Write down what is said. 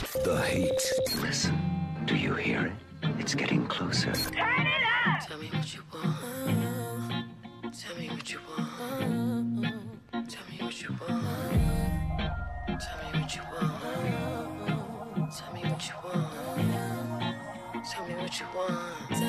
The heat. Listen. Do you hear it? It's getting closer. Turn it up! Tell me what you want. Tell me what you want. Tell me what you want. Tell me what you want. Tell me what you want. Tell me what you want.